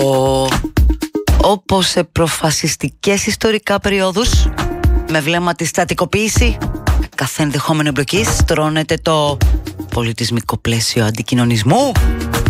όπως σε προφασιστικές ιστορικά περιόδους, με βλέμμα τη στατικοποίηση κάθε ενδεχόμενο εμπλοκής, στρώνεται το πολιτισμικό πλαίσιο αντικοινωνισμού.